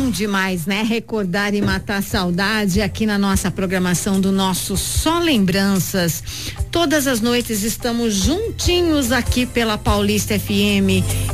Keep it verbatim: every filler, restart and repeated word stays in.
bom demais, né? Recordar e matar a saudade aqui na nossa programação do nosso Só Lembranças. Todas as noites estamos juntinhos aqui pela Paulista F M.